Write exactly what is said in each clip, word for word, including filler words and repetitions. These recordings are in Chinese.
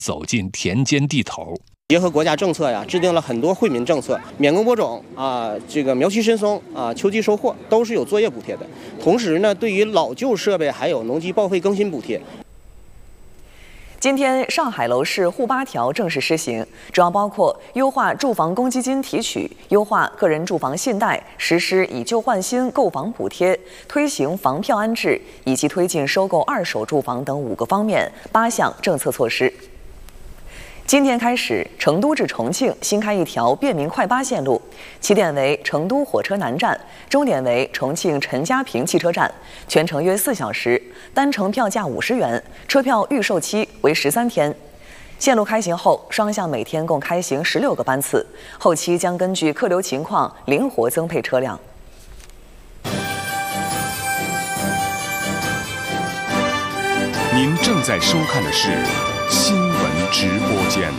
走进田间地头。 结合国家政策呀，制定了很多惠民政策，免耕播种啊，这个苗期深松啊，秋季收获都是有作业补贴的。同时呢，对于老旧设备还有农机报废更新补贴。 今天，上海楼市沪八条正式施行，主要包括优化住房公积金提取、优化个人住房信贷、实施以旧换新购房补贴、推行房票安置以及推进收购二手住房等五个方面八项政策措施。今天开始，成都至重庆新开一条便民快八线路，起点为成都火车南站，终点为重庆陈家坪汽车站，全程约四小时，单程票价五十元，车票预售期为十三天。线路开行后，双向每天共开行十六个班次，后期将根据客流情况灵活增配车辆。 您正在收看的是新闻直播间。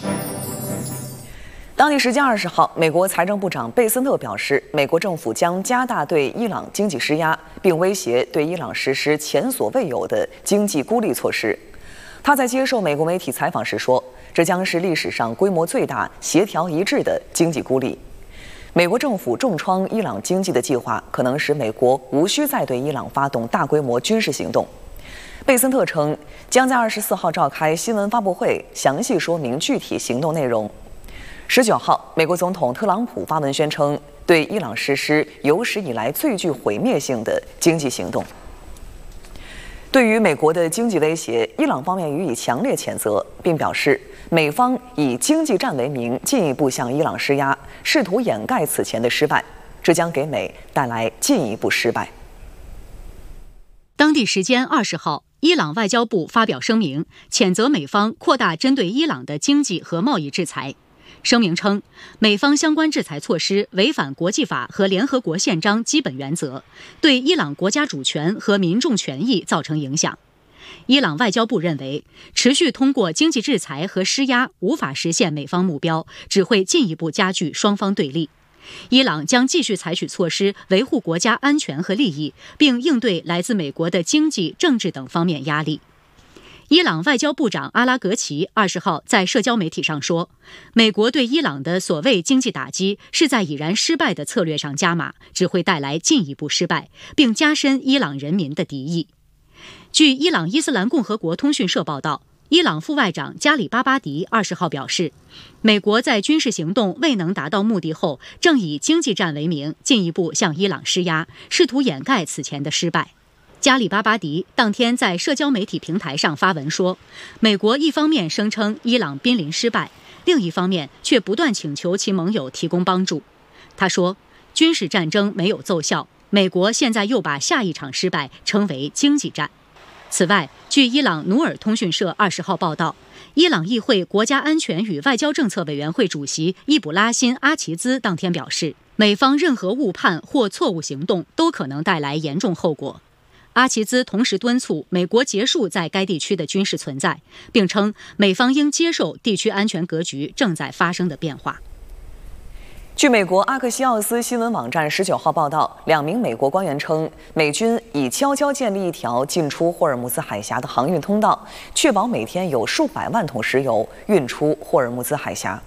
当地时间二十号，美国财政部长贝森特表示，美国政府将加大对伊朗经济施压，并威胁对伊朗实施前所未有的经济孤立措施。他在接受美国媒体采访时说，这将是历史上规模最大、协调一致的经济孤立。美国政府重创伊朗经济的计划，可能使美国无需再对伊朗发动大规模军事行动。贝森特称，将在二十四号召开新闻发布会，详细说明具体行动内容。十九号，美国总统特朗普发文宣称，对伊朗实施有史以来最具毁灭性的经济行动。对于美国的经济威胁，伊朗方面予以强烈谴责，并表示美方以经济战为名，进一步向伊朗施压，试图掩盖此前的失败，这将给美带来进一步失败。 当地时间二十号，伊朗外交部发表声明，谴责美方扩大针对伊朗的经济和贸易制裁。声明称，美方相关制裁措施违反国际法和联合国宪章基本原则，对伊朗国家主权和民众权益造成影响。伊朗外交部认为，持续通过经济制裁和施压无法实现美方目标，只会进一步加剧双方对立。伊朗将继续采取措施维护国家安全和利益，并应对来自美国的经济、政治等方面压力。伊朗外交部长阿拉格齐二十号在社交媒体上说，美国对伊朗的所谓经济打击是在已然失败的策略上加码，只会带来进一步失败，并加深伊朗人民的敌意。据伊朗伊斯兰共和国通讯社报道，伊朗副外长加里巴巴迪二十号表示，美国在军事行动未能达到目的后，正以经济战为名，进一步向伊朗施压，试图掩盖此前的失败。加里巴巴迪当天在社交媒体平台上发文说，美国一方面声称伊朗濒临失败，另一方面却不断请求其盟友提供帮助。他说，军事战争没有奏效，美国现在又把下一场失败称为经济战。此外，据伊朗努尔通讯社二十号报道，伊朗议会国家安全与外交政策委员会主席伊卜拉欣·阿齐兹当天表示，美方任何误判或错误行动都可能带来严重后果。阿齐兹同时敦促美国结束在该地区的军事存在，并称美方应接受地区安全格局正在发生的变化。 据美国阿克西奥斯新闻网站十九号报道，两名美国官员称，美军已悄悄建立一条进出霍尔木兹海峡的航运通道，确保每天有数百万桶石油运出霍尔木兹海峡。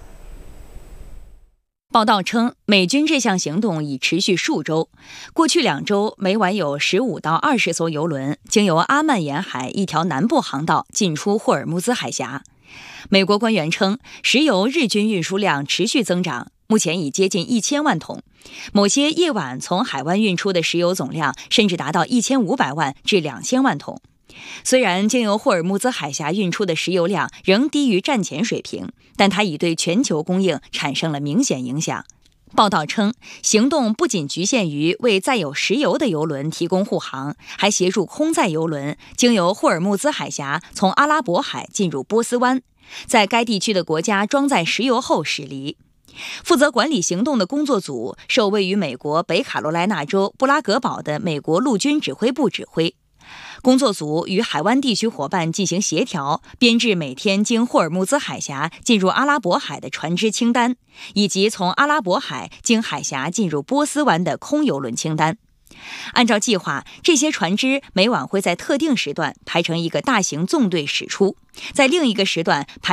报道称，美军这项行动已持续数周，过去两周每晚有十五到二十艘油轮经由阿曼沿海一条南部航道进出霍尔木兹海峡。美国官员称，石油日均运输量持续增长，目前已接近一千万桶，某些夜晚从海湾运出的石油总量甚至达到一千五百万至两千万桶。虽然经由霍尔木兹海峡运出的石油量仍低于战前水平，但它已对全球供应产生了明显影响。报道称，行动不仅局限于为载有石油的油轮提供护航，还协助空载油轮经由霍尔木兹海峡从阿拉伯海进入波斯湾，在该地区的国家装载石油后驶离。负责管理行动的工作组受位于美国北卡罗来纳州布拉格堡的美国陆军指挥部指挥。工作组与海湾地区伙伴进行协调，编制每天经霍尔木兹海峡进入阿拉伯海的船只清单，以及从阿拉伯海经海峡进入波斯湾的空油轮清单。 按照计划，这些船只每晚会在特定时段排成一个大型纵队驶出，在另一个时段排